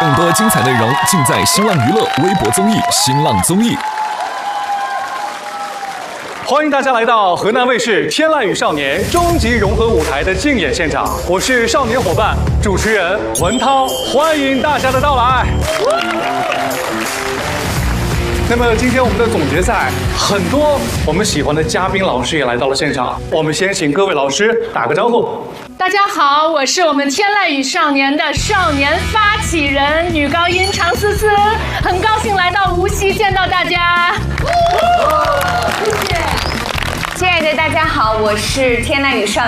更多精彩内容尽在新浪娱乐微博综艺、新浪综艺。 欢迎大家来到河南卫视《天籁与少年》终极融合舞台的竞演现场，我是少年伙伴主持人文涛，欢迎大家的到来。那么今天我们的总决赛，很多我们喜欢的嘉宾老师也来到了现场，我们先请各位老师打个招呼。 大家好，我是我们天籁与少年的少年发起人女高音常思思，很高兴来到无锡见到大家。 谢谢。亲爱的大家好，我是天籁与少